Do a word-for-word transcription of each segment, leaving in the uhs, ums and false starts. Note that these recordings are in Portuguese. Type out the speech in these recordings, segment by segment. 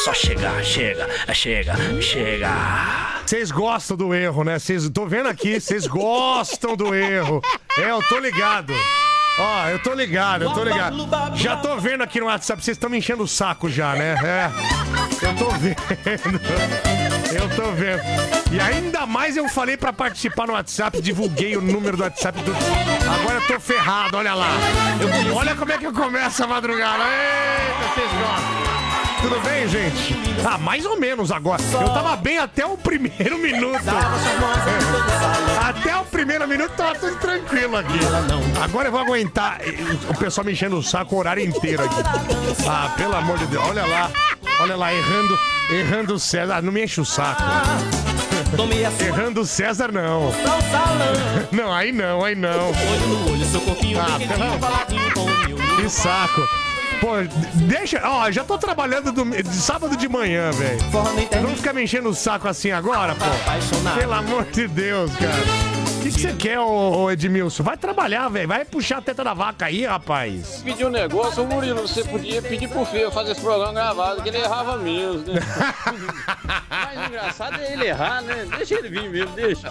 só chegar, chega, chega, chega. Vocês gostam do erro, né? Vocês, tô vendo aqui, vocês gostam do erro. É, eu tô ligado. Ó, eu tô ligado, eu tô ligado. Já tô vendo aqui no WhatsApp, vocês estão me enchendo o saco já, né? É. Eu tô vendo. Eu tô vendo. E ainda mais eu falei pra participar no WhatsApp, divulguei o número do WhatsApp do... Agora eu tô ferrado, olha lá. Eu... Olha como é que eu começo a madrugada. Eita, vocês gostam. Tudo bem, gente? Ah, mais ou menos agora. Eu tava bem até o primeiro minuto. É. Até o primeiro minuto tava tudo tranquilo aqui. Agora eu vou aguentar o pessoal me enchendo o saco o horário inteiro aqui. Ah, pelo amor de Deus. Olha lá. Olha lá, errando, errando o César. Não me enche o saco. Errando o César, não. Não, aí não, aí não. Ah, pela... Que saco. Pô, deixa... Ó, já tô trabalhando do... de sábado de manhã, velho. Não fica me enchendo o saco assim agora, pô. Pelo amor de Deus, cara. O que você quer, ô, ô Edmilson? Vai trabalhar, velho. Vai puxar a teta da vaca aí, rapaz. Pedir um negócio, ô Murilo, você podia pedir pro Fê fazer esse programa gravado, que ele errava mesmo, né? Mas engraçado é ele errar, né? Deixa ele vir mesmo, deixa.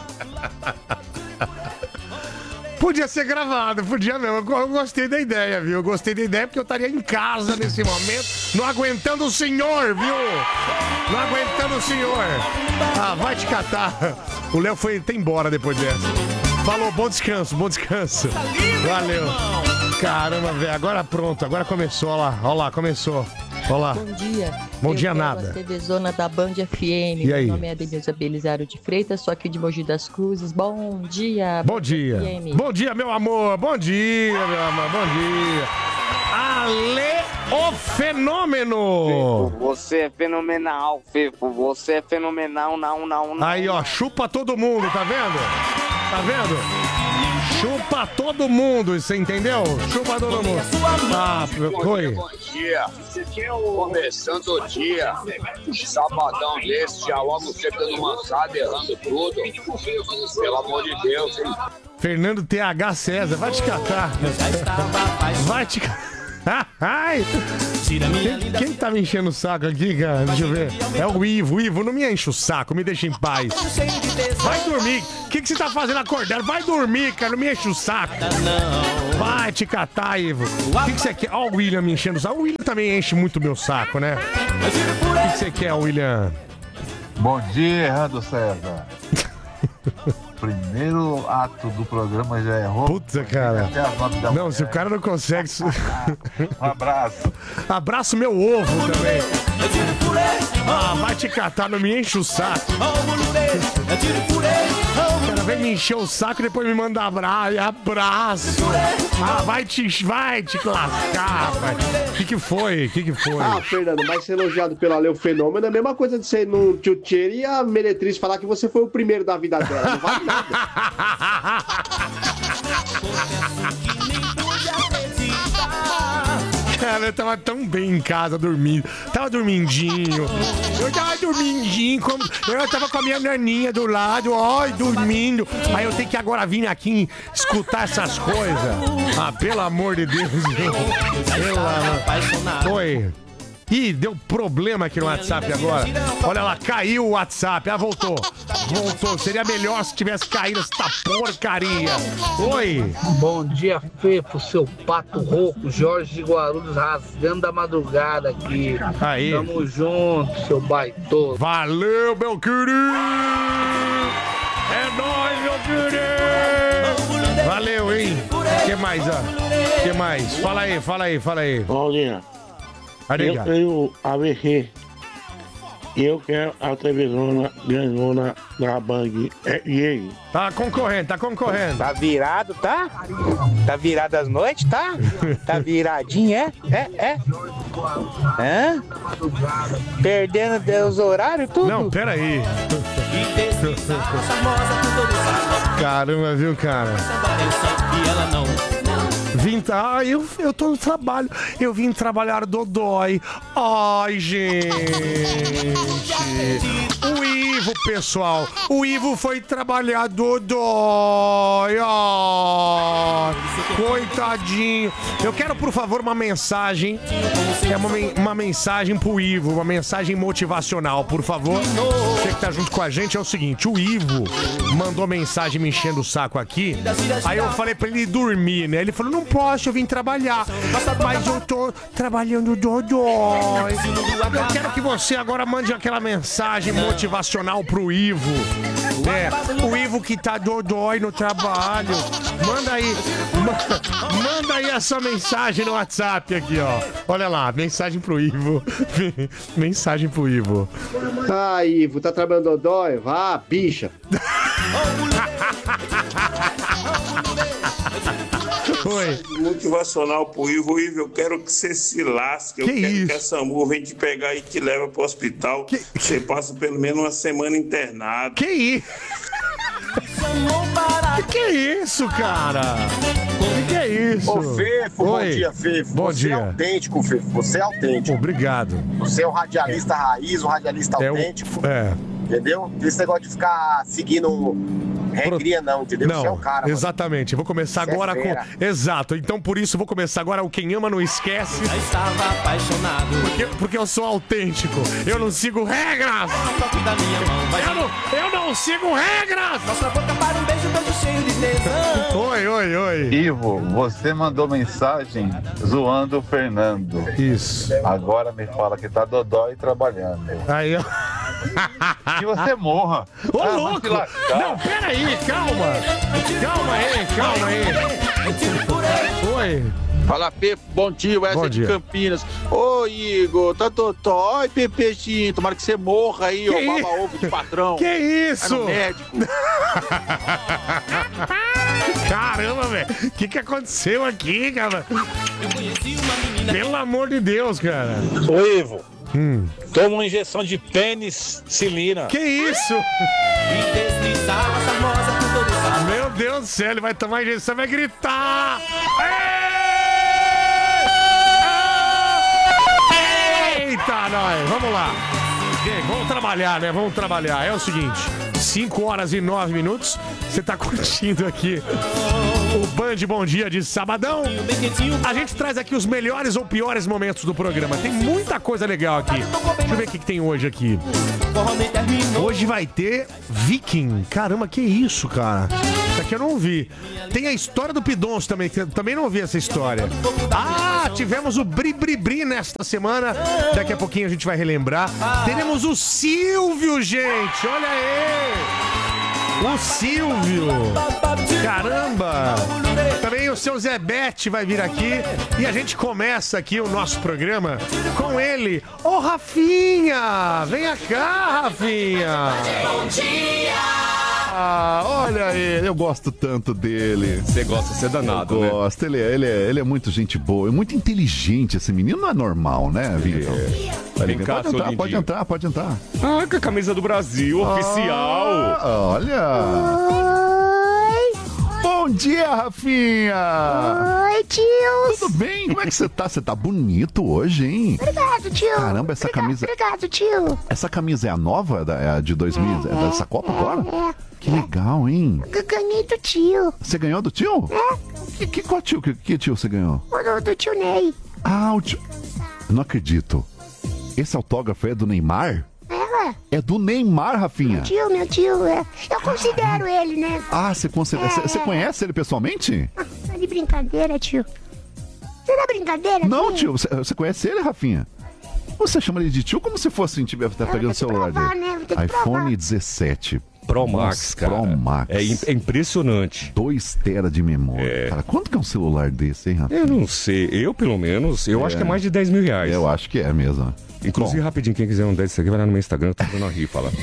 Podia ser gravado, podia mesmo. Eu gostei da ideia, viu? Eu gostei da ideia porque eu estaria em casa nesse momento, não aguentando o senhor, viu? Não aguentando o senhor. Ah, vai te catar. O Léo foi até embora depois dessa. Falou, bom descanso, bom descanso. Valeu. Caramba, velho, agora pronto, agora começou, olha lá, olha lá, começou. Olá. Bom dia. Bom eu dia, nada. A T V Zona da Band F M. E aí? Meu nome é Adenilza Belisário de Freitas, sou aqui de Mogi das Cruzes. Bom dia. Bom dia. F M. Bom dia, meu amor. Bom dia, meu amor. Bom dia. Ale, o fenômeno. Fefo, você é fenomenal, Fefo. Você é fenomenal, não, não, não. Aí, ó, chupa todo mundo, tá vendo? Tá vendo? Chupa todo mundo, você entendeu? Chupa todo mundo. Ah, foi. Bom dia. Começando o dia. Sabadão desse, já logo cedo dando mansada, errando tudo. Pelo amor de Deus, hein? Fernando T H César, vai te catar. Vai te catar. Ai! Quem, quem tá me enchendo o saco aqui, cara? Deixa eu ver. É o Ivo. Ivo, não me enche o saco, me deixa em paz. Vai dormir. O que, que você tá fazendo acordado? Vai dormir, cara, não me enche o saco. Vai te catar, Ivo. O que, que você quer? Ó, o William me enchendo o saco. O William também enche muito meu saco, né? O que, que você quer, William? Bom dia, Errando César. Primeiro ato do programa já errou. Puta, cara. Até as nove da não, manhã. se o cara não consegue. Um abraço. Abraço meu ovo também. Ah, vai te catar, não me enche o saco. O cara vem me encher o saco e depois me manda abraço. Abraço. Ah, vai te, vai te lascar, rapaz. O que que foi? O que que foi? Ah, Fernando, mas ser elogiado pelo Ale o Fenômeno é a mesma coisa de ser no Tchutcheiro e a meretriz falar que você foi o primeiro da vida dela. Não vale nada. Cara, eu tava tão bem em casa, dormindo. Tava dormindinho. Eu tava dormindinho. Como... Eu tava com a minha naninha do lado, ó, dormindo. Aí eu tenho que agora vir aqui escutar essas coisas. Ah, pelo amor de Deus. Pelo amor. Oi. Ih, deu problema aqui no WhatsApp agora. Olha lá, caiu o WhatsApp. Ah, voltou. Voltou. Seria melhor se tivesse caído essa porcaria. Oi. Bom dia, Fefo, seu pato rouco. Jorge de Guarulhos rasgando a madrugada aqui. Aí. Tamo junto, seu baitoso. Valeu, meu querido. É nóis, meu querido. Valeu, hein. O que mais, ó? O que mais? Fala aí, fala aí, fala aí. Bom dia. Ariga. Eu tenho A V C e eu quero a televisão grandona da Bang. É, e aí? Tá concorrendo, tá concorrendo. Tá virado, tá? Tá virado às noites, tá? Tá viradinho, é? É, é? Hã? Perdendo os horários, tudo? Não, pera aí. Caramba, viu, cara? Vim, ah, eu, eu tô no trabalho. Eu vim trabalhar dodói. Ai, gente. O Ivo, pessoal. O Ivo foi trabalhar, Dodói. Oh, coitadinho. Eu quero, por favor, uma mensagem. É uma, uma mensagem pro Ivo, uma mensagem motivacional, por favor. Você que tá junto com a gente, é o seguinte, o Ivo mandou mensagem me enchendo o saco aqui. Aí eu falei pra ele dormir, né? Ele falou, não posso, eu vim trabalhar. Mas eu tô trabalhando, Dodói. Eu quero que você agora mande aquela mensagem motivacional pro Ivo. É, o Ivo que tá dodói no trabalho. Manda aí, ma- manda aí essa mensagem no WhatsApp aqui, ó. Olha lá, mensagem pro Ivo. Mensagem pro Ivo. Ah, Ivo, tá trabalhando dodói? Vá, bicha. Oi. Motivacional pro Ivo. Ivo, eu quero que você se lasque. Eu Que quero isso? que a SAMU venha te pegar e te leva pro hospital. Que- Você passa pelo menos uma semana internado. Que isso? Que que é isso, cara? Que que é isso? Ô, Fefo, bom Oi. dia, Fefo. Bom Você dia. é autêntico, Fefo. Você é autêntico. Obrigado. Você é o radialista raiz, o radialista É o- autêntico. É. Entendeu? Esse negócio de ficar seguindo regrinha, não, entendeu? Você é o cara. mano. Exatamente. Eu vou começar Você é agora fera. com. Exato. Então por isso eu vou começar agora o Quem Ama Não Esquece. Já estava apaixonado. Porque, porque eu sou autêntico. Eu não sigo regras. Toque da minha mão, vai Eu não, eu não sigo regras. Nossa boca para um beijo, beijo cheio de tesão. Oi, oi, oi. Ivo, você mandou mensagem zoando o Fernando. Isso. Agora me fala que tá dodói trabalhando. Aí, ó. Que você morra. Ô, Ah, vai louco! se lascar. Não, peraí, calma. Calma aí, calma aí. Oi. Fala, Pepe, bom dia, o Essa Bom de dia. Campinas. Ô, Igor, tá totó. Oi, Pepechinho, tomara que você morra aí, Que ô, i- baba ovo de patrão. Que Vai isso? no médico. Caramba, velho. O que, que aconteceu aqui, cara? Eu conheci uma menina. Pelo amor de Deus, cara. Ô Ivo, Hum. toma uma injeção de penicilina. Que isso? E deslizava famosa por todo o salão. Meu Deus do céu, ele vai tomar injeção e vai gritar. Eita, nós. Vamos lá. Gente, vamos trabalhar, né? Vamos trabalhar. É o seguinte, cinco horas e nove minutos. Você tá curtindo aqui o Band Bom Dia de sabadão. A gente traz aqui os melhores ou piores momentos do programa. Tem muita coisa legal aqui. Deixa eu ver o que, que tem hoje aqui. Hoje vai ter Viking. Caramba, que isso, cara? Isso aqui eu não vi. Tem a história do Pidonço também, que eu também não vi essa história. Ah, tivemos o Bri Bri Bri nesta semana. Daqui a pouquinho a gente vai relembrar. Teremos o Silvio, gente. Olha aí. O Silvio. Caramba. Também o seu Zé Bete vai vir aqui. E a gente começa aqui o nosso programa com ele. Ô, Rafinha. Venha cá, Rafinha. Bom dia! Ah, olha ele, eu gosto tanto dele. Você gosta, você é danado, eu né? gosto, ele é, ele, é, ele é muito gente boa, é muito inteligente esse menino, não é normal, né, Vitor? É. Vem cá, pode seu entrar, lindinho. pode entrar, pode entrar. Ah, com a camisa do Brasil, oficial. Ah, olha. Bom dia, Rafinha! Oi, tio! Tudo bem? Como é que você tá? Você tá bonito hoje, hein? Obrigado, tio! Caramba, essa obrigado, camisa- Obrigado, tio! Essa camisa é a nova, da, é a de dois mil, é dessa Copa agora? É, Que legal, hein? eu ganhei do tio! Você ganhou do tio? É, Que, que, qual tio? Que, que tio você ganhou? o do, do tio Ney! Ah, o tio... Não acredito. Esse autógrafo é do Neymar? É, É do Neymar, Rafinha. meu tio, meu tio, é. Eu considero ele, né? Ah, você, considera- você, você conhece ele pessoalmente? Tá de brincadeira, tio. Será brincadeira? Não, tio. Você, você conhece ele, Rafinha? Você chama ele de tio como se fosse assim, tiver tá pegando o celular provar, dele. né? Vou ter que iPhone provar. dezessete. Pro Max, Nossa, cara. Pro Max. É, im- é impressionante. dois tera de memória. Cara, quanto que é um celular desse, hein, Rafinha? Eu não sei, eu pelo menos, eu acho que é mais de dez mil reais. Eu acho que é mesmo. Inclusive, Bom. rapidinho, quem quiser um desse aqui, vai lá no meu Instagram, tô dando a rifa lá.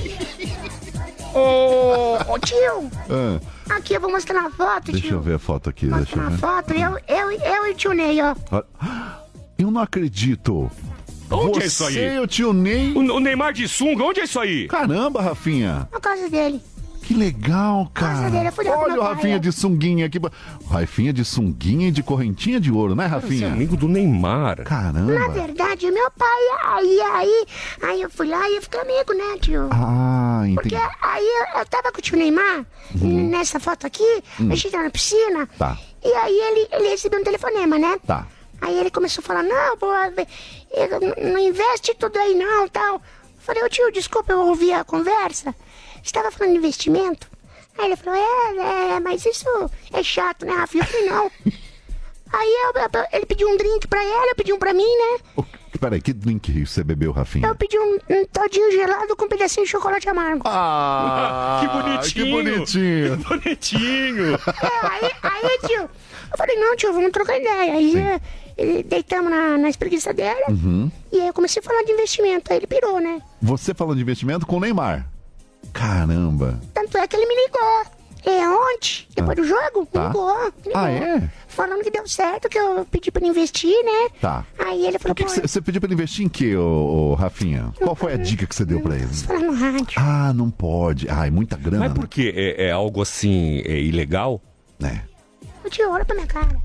Ô, ô, tio! Ah, Aqui, eu vou mostrar uma foto, deixa tio. eu ver a foto aqui, deixa Mostrar eu uma ver. foto, eu, eu, eu e o tio Ney, ó. Ah, eu não acredito. Onde Você é isso aí? e o tio Ney. O, o Neymar de sunga, onde é isso aí? Caramba, Rafinha. Na casa dele. Que legal, cara. dele, eu fui lá com Olha meu o pai, Rafinha é. de sunguinha aqui. Rafinha de sunguinha e de correntinha de ouro, né, Rafinha? Você é amigo do Neymar. Caramba. Na verdade, meu pai, aí, aí, aí eu fui lá e eu fiquei amigo, né, tio? Ah, entendi. Porque aí eu, eu tava com o tio Neymar, Uhum. nessa foto aqui, Hum. a gente tava na piscina, Tá, e aí ele, ele recebeu um telefonema, né? tá. Aí ele começou a falar, não, pô, eu- não investe tudo aí não, tal. Eu falei, ô tio, desculpa, eu ouvi a conversa. Você estava falando de investimento? Aí ele falou, é, é, mas isso é chato, né, Rafinha? Eu falei, não. Aí eu- eu- ele pediu um drink pra ela, eu pedi um pra mim, né? Peraí, que drink você bebeu, Rafinha? Eu pedi um, um todinho gelado com um pedacinho de chocolate amargo. Ah, que bonitinho. Que bonitinho. Que bonitinho. É, aí, aí, tio, eu falei, não, tio, vamos trocar ideia. Aí eh, eh, deitamos na, na espreguiça dela, Uhum. e aí eu comecei a falar de investimento. Aí ele pirou, né? Você falando de investimento com o Neymar. Caramba. Tanto é que ele me ligou. É, ontem, depois Ah. do jogo, Tá. me ligou. me ligou. Ah, é? Falando que deu certo, que eu pedi pra ele investir, né? Tá. Aí ele falou, O que pô, você pediu pra ele investir em quê, ô, ô, Rafinha? Qual foi a dica que você deu pra ele? falar no rádio. Ah, não pode. Ah, é muita grana. Mas por quê? É, é algo assim, é ilegal? Né? Ô tio, olha pra minha cara.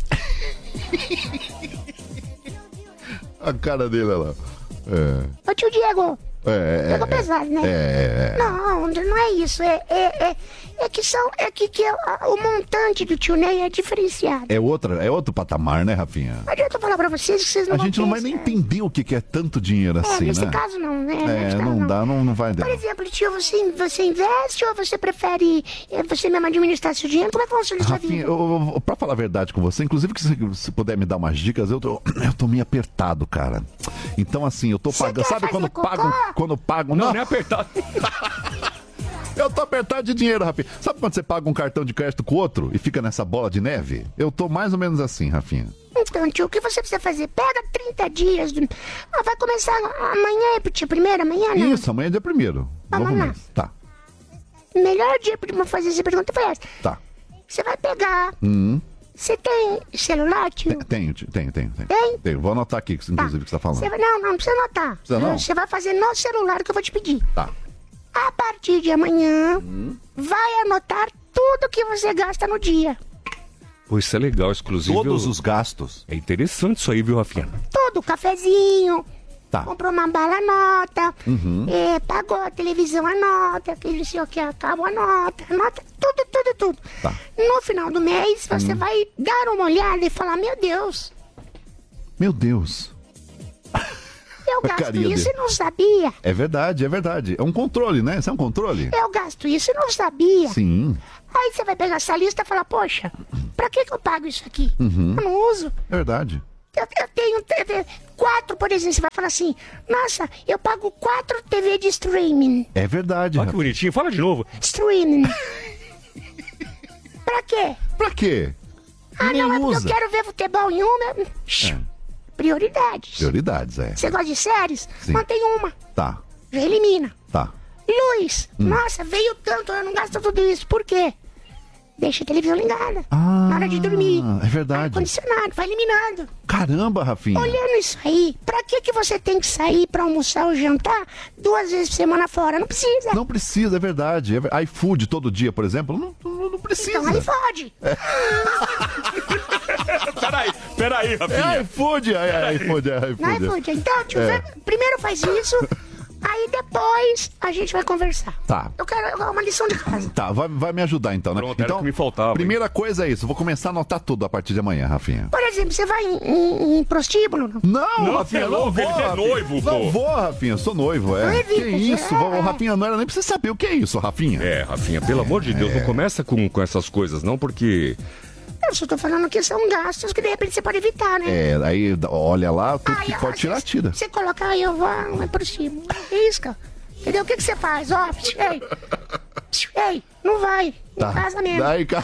A cara dele, olha lá. É. Ô tio Diego, É, é, pegou é, pesado, né? É, é. Não, não é isso. É, é, é, é que são. É que, que a- o montante do tio Ney é diferenciado. É, outra, é outro patamar, né, Rafinha? Não adianta falar pra vocês que vocês não A vão gente não ter vai nem essa- entender o que que é tanto dinheiro É, assim, nesse né? caso não, né? É, Nesse caso, não dá, não, não vai dar. Por exemplo, tio, você, você investe ou você prefere eh, você mesmo administrar seu dinheiro? Como é que funciona isso na Rafinha, vida? eu, eu, pra falar a verdade com você, inclusive que se, se puder me dar umas dicas, eu tô, eu tô meio apertado, cara. Então, assim, eu tô pagando. quer Sabe fazer quando cocô? pagam. Quando pagam. Não, Não, não é apertado. eu tô apertado de dinheiro, Rafinha. Sabe quando você paga um cartão de crédito com o outro e fica nessa bola de neve? Eu tô mais ou menos assim, Rafinha. Então, tio, o que você precisa fazer? Pega trinta dias. do- Ah, vai começar amanhã, é pro dia primeiro? Amanhã não. Isso, amanhã é dia primeiro. Vamos Novo lá. mês. Tá, Melhor dia pra fazer essa pergunta foi essa. tá. Você vai pegar. Hum, Você tem celular, tio? tenho, tenho, tenho, tenho. Tem? Tenho. Vou anotar aqui, inclusive, o que você tá falando. Você vai- não, não precisa anotar. Precisa não? Você vai fazer no celular que eu vou te pedir. Tá. A partir de amanhã, Hum. vai anotar tudo que você gasta no dia. Pô, isso é legal, exclusivo. Todos os gastos. É interessante isso aí, viu, Rafinha? Tudo, cafezinho, Tá. comprou uma bala, anota, Uhum. é, pagou a televisão, anota, aquele não sei o que, acabou, anota, anota, tudo, tudo, tudo. Tá. No final do mês, você Hum. vai dar uma olhada e falar, meu Deus, Meu Deus. eu gasto Carinha isso dele. e não sabia. É verdade, é verdade. É um controle, né? Isso é um controle? Eu gasto isso e não sabia. Sim. Aí você vai pegar essa lista e falar, poxa, pra que, que eu pago isso aqui? Uhum. Eu não uso. É verdade. Eu, eu tenho T V, quatro, por exemplo, você vai falar assim, nossa, eu pago quatro T V de streaming. É verdade. Olha que bonitinho, fala de novo. Streaming. Pra quê? Pra quê? Ah, Nem não, é porque usa. eu quero ver futebol em uma. É. Prioridades. Prioridades, é. Você gosta de séries? Sim. Mantém uma. Tá, Já elimina. tá. Luz. Hum. Nossa, veio tanto, eu não gasto tudo isso. Por quê? Deixa a televisão ligada. Ah, na hora de dormir. é verdade. Ar-condicionado, vai eliminando. Caramba, Rafinha. Olhando isso aí, pra que, que você tem que sair pra almoçar ou jantar duas vezes por semana fora? Não precisa. Não precisa, é verdade. É ver- iFood todo dia, por exemplo, não, não, não precisa. Então aí fode. Peraí, peraí, Rafinha. É iFood, é, é iFood, é Não é iFood. iFood. Então, tio, É. vê- primeiro faz isso, aí depois a gente vai conversar. Tá. Eu quero uma lição de casa. Tá, vai, vai me ajudar então, né? Pronto, era então, o que me faltava, primeira coisa é isso, vou começar a anotar tudo a partir de amanhã, Rafinha. Por exemplo, você vai em, em- em prostíbulo? Não? Não, Não, Rafinha, você é não louco, vou, ele é Rafinha. noivo, pô. Não vou, Rafinha, sou noivo, é. Não evita, Que isso, é. vou- Rafinha, não era nem pra você saber o que é isso, Rafinha. É, Rafinha, pelo amor de Deus, não começa com, com essas coisas, não, porque. Eu só tô falando que são gastos que de repente você pode evitar, né? É, aí olha lá, tudo Aí, que ó, pode tirar, você- tira. Você coloca aí, eu vou, vai por cima. Isca. Entendeu? O que, que você faz? Ó, psh, ei, psh, ei, não vai. Em Tá. casa mesmo. Daí, ca-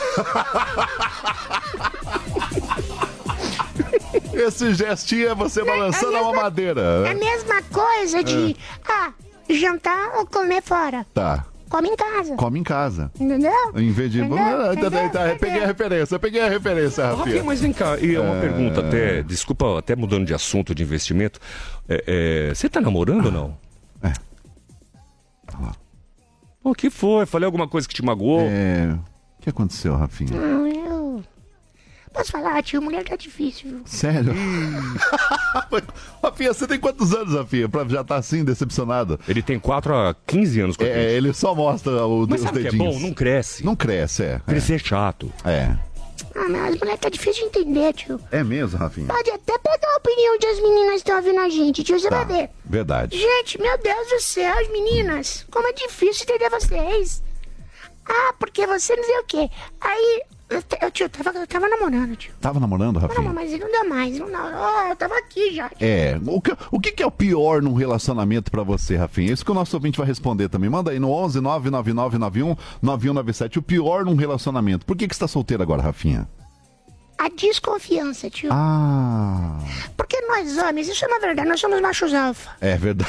Esse gestinho é você balançando é uma mesma- madeira. É a né? mesma coisa de, ah, jantar ou comer fora. Tá, Come em casa. come em casa. Entendeu? Em vez de. Entendeu? Ah, tá, tá, Entendeu? tá, eu peguei a referência, eu peguei a referência, Rafinha, Rafinha. mas vem cá, e é uma É. pergunta até, desculpa, até mudando de assunto de investimento. É, é, você tá namorando ou não? É. Pô, O que foi? Falei alguma coisa que te magoou? É... O que aconteceu, Rafinha? Não, eu... Posso falar, tio? Mulher tá difícil, viu? Sério? Rafinha, você tem quantos anos, Rafinha, pra já estar assim, decepcionado? Ele tem quatro a quinze anos com a É, gente. ele só mostra o, Mas os sabe o que é dedinhos. bom? Não cresce. Não cresce, é. Crescer é chato. É. Ah, mas as mulheres tá difícil de entender, tio. É mesmo, Rafinha? Pode até pegar a opinião de as meninas que estão ouvindo a gente, tio, você Tá. vai ver. Verdade. Gente, meu Deus do céu, as meninas, como é difícil entender vocês. Ah, porque você não sei o quê. Aí, eu, te- eu, tio, eu tava, eu tava namorando, tio. Tava namorando, Rafinha? Não, mas não deu mais, não deu. Oh, eu tava aqui já. É, o que, o que que é o pior num relacionamento pra você, Rafinha? Isso que o nosso ouvinte vai responder também. Manda aí no onze nove nove nove nove um nove um nove sete. O pior num relacionamento. Por que que você tá solteiro agora, Rafinha? A desconfiança, tio. Ah, Porque nós homens, isso é uma verdade, nós somos machos alfa. é verdade.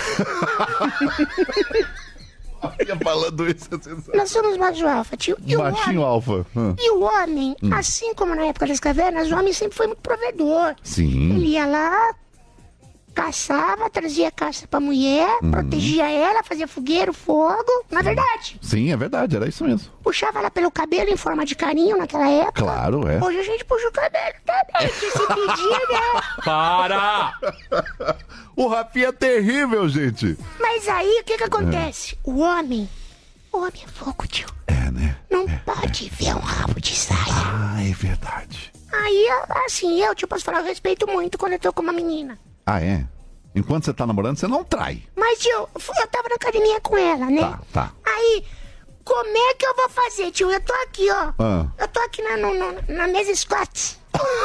Rafinha falando isso, é sensacional. Nós somos machos alfa, tio. E o Baixinho homem, alfa. Ah. e o homem Hum. assim como na época das cavernas, o homem sempre foi muito provedor. Sim. Ele ia lá, caçava, trazia caça pra mulher, Hum. protegia ela, fazia fogueiro, fogo. Na verdade, Sim, é verdade, era isso mesmo. puxava ela pelo cabelo em forma de carinho naquela época. Claro, é. Hoje a gente puxa o cabelo também, que se pedir, né? Para! O Rafinha é terrível, gente. Mas aí, o que que acontece? O homem, o homem é fogo, tio. É, né? Não pode ver um rabo de saia. Ah, é verdade. Aí, assim, eu, tipo, posso falar, eu respeito muito quando eu tô com uma menina. Ah, é? Enquanto você tá namorando, você não trai. Mas, tio, eu tava na academia com ela, né? Tá, tá. Aí, como é que eu vou fazer, tio? Eu tô aqui, ó. Ah. Eu tô aqui na, no, no- na mesa squats.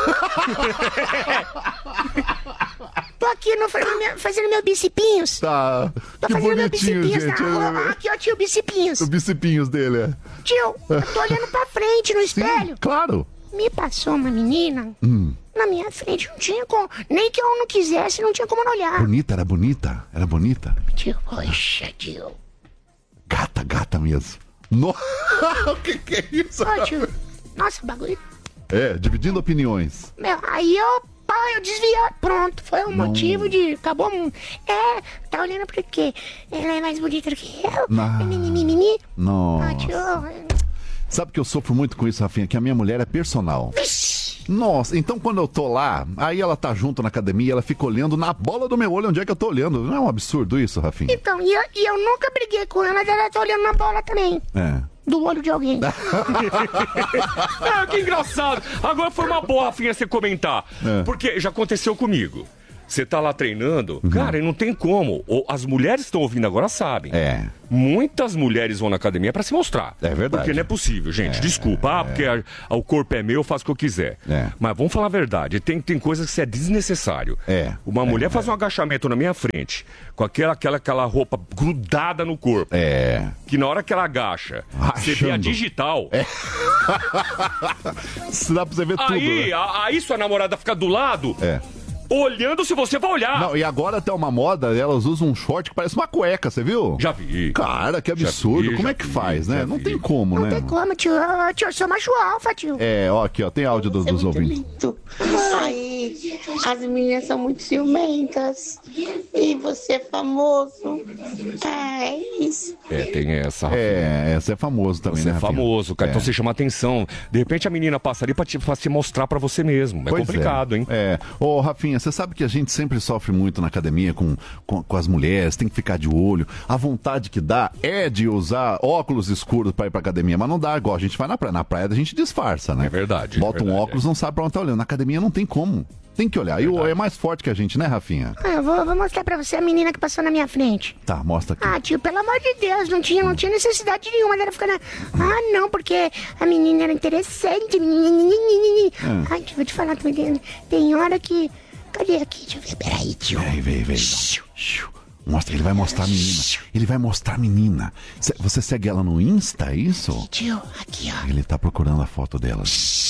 Tô aqui no, fazendo, meu, fazendo meu bicipinhos. Tá. Tô Que fazendo meu bonitinho, bicipinhos gente. na rua. Aqui, ó, tio, bicipinhos. Os bicipinhos dele, é. Tio, eu tô olhando pra frente no espelho. Claro. Me passou uma menina Hum. na minha frente, não tinha como. Nem que eu não quisesse, não tinha como não olhar. Bonita, era bonita. Era bonita. Tio, poxa, tio. Gata, gata mesmo. No... o que que é isso? Ô, tio. Nossa, bagulho. É, dividindo opiniões. Meu, aí eu, pá, eu desviei. Pronto, foi o Não. motivo de. Acabou. É, tá olhando pra quê? Ela é mais bonita do que eu? Não. Mimimi. Ah, Nossa. tio. Sabe que eu sofro muito com isso, Rafinha? Que a minha mulher é personal. Nossa, então quando eu tô lá, aí ela tá junto na academia, ela fica olhando na bola do meu olho onde é que eu tô olhando. Não é um absurdo isso, Rafinha? Então, e eu, e eu nunca briguei com ela, mas ela tá olhando na bola também. É. Do olho de alguém. Ah, que engraçado. Agora foi uma boa, Rafinha, você comentar. É. Porque já aconteceu comigo. Você tá lá treinando, cara, e não tem como. Ou as mulheres que estão ouvindo agora sabem. É. Muitas mulheres vão na academia pra se mostrar. É verdade. Porque não é possível, gente. É, Desculpa. Ah, porque a- a- o corpo é meu, eu faço o que eu quiser. É. Mas vamos falar a verdade. Tem, tem coisas que isso é desnecessário. É. Uma mulher faz um agachamento na minha frente, com aquela, aquela, aquela roupa grudada no corpo. É. Que na hora que ela agacha, você vê a Rachando. digital. É. Isso dá pra você ver tudo, Aí, né? a- aí sua namorada fica do lado, É. olhando se você vai olhar. Não, e agora até uma moda, elas usam um short que parece uma cueca, você viu? Já vi. Cara, que absurdo. vi, Como já é que vi, faz, né? já Não vi. tem como, Não né? tem como, tio. Eu, tio, eu sou macho alfa, tio. É, ó, aqui, ó, tem áudio dos, dos ouvintes. Ai, as meninas são muito ciumentas. E você é famoso. Ah, é isso. É, tem essa. É, essa é famoso também, Você né, é Rafinha? famoso, cara. É. Então você chama atenção. De repente a menina passa ali pra te, pra se mostrar pra você mesmo. É Pois complicado, hein? É. Ô, Rafinha, você sabe que a gente sempre sofre muito na academia com, com, com as mulheres, tem que ficar de olho. A vontade que dá é de usar óculos escuros pra ir pra academia, mas não dá igual a gente vai na praia. Na praia a gente disfarça, né? É verdade. Bota é um verdade, óculos, não sabe pra onde tá olhando. Na academia não tem como. Tem que olhar. E o é mais forte que a gente, né, Rafinha? Ah, eu vou, vou mostrar pra você a menina que passou na minha frente. Tá, mostra aqui. Ah, tio, pelo amor de Deus, não tinha, não tinha necessidade nenhuma dela ficar na... Ah, não, porque a menina era interessante. Hum. Ai, tio, vou te falar que tem, tem hora que... Cadê aqui? Deixa eu ver, peraí, tio. Vem, vem, vem. Mostra, ele vai mostrar a menina. Ele vai mostrar a menina. Cê- Você segue ela no Insta, é isso? Tio, aqui, ó. Ele tá procurando a foto dela.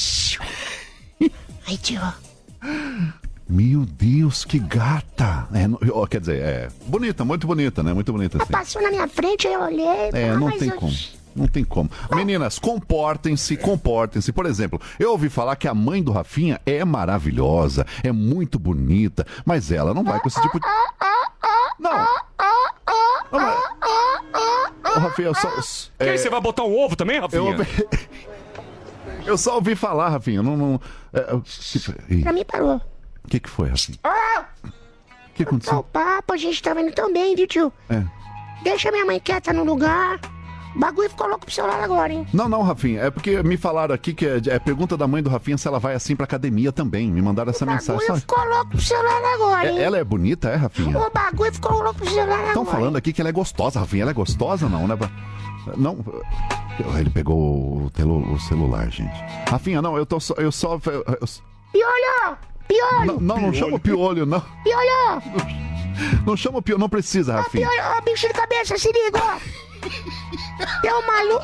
Aí, tio, ó. Meu Deus, que gata! É, não- ó, quer dizer, é bonita, muito bonita, né? Muito bonita, Ela assim. passou na minha frente, aí eu olhei... É, ah, não mas tem eu- como. Não tem como. Meninas, comportem-se, comportem-se. Por exemplo, eu ouvi falar que a mãe do Rafinha é maravilhosa, é muito bonita, mas ela não vai com esse tipo de... Não! Não, mas- Ô, Rafinha, eu só. Que aí, você vai botar um ovo também, Rafinha? Eu, ouvi- eu só ouvi falar, Rafinha. Não. não é, o que, Pra mim parou. que, que foi, Rafinha? Ah, O que aconteceu? o papo, a gente tava indo tão bem, viu, tio? É. Deixa minha mãe quieta no lugar. O bagulho ficou louco pro celular agora, hein? Não, não, Rafinha. É porque me falaram aqui que é, é pergunta da mãe do Rafinha se ela vai assim pra academia também. Me mandaram essa O mensagem. bagulho Sabe? ficou louco pro celular agora, hein? É- ela é bonita, é, Rafinha? O bagulho ficou louco pro celular agora. Estão falando aqui que ela é gostosa, Rafinha. Ela é gostosa, não, né? Não. Ele pegou o, telo- o celular, gente. Rafinha, não, eu tô só. Eu só. Eu, eu- Piolho! Piolho! não, não, não chama o piolho, não. Piolho! Não chama o piolho, não precisa, Ó, Rafinha. piolho, ó, bicho de cabeça, se liga, ó. Tem um maluco.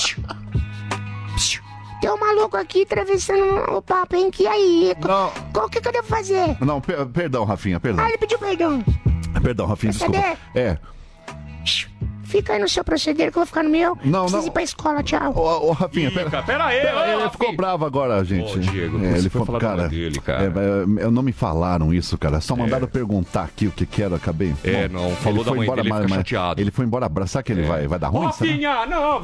Tem um maluco aqui atravessando o papo, hein? Que aí? Não. Qual que, que eu devo fazer? Não, per- perdão, Rafinha, perdão. Ah, ele pediu perdão. Perdão, Rafinha, Quer desculpa. saber? É. Fica aí no seu proceder que eu vou ficar no meu. Não, Preciso não. ir pra escola, tchau. Ô, ô, Rafinha, pera, Fica, pera aí, ô, ele Rafinha. ficou bravo agora, gente. Ô, Diego, É, você ele foi falou, falar do cara, nome dele, cara. é, é, não me falaram isso, cara. Só mandaram perguntar aqui o que que era, acabei. É, não, falou ele da foi mãe embora, dele, mas- fica mas chateado. Ele foi embora abraçar que ele vai, vai dar ruim, será? Rafinha, não,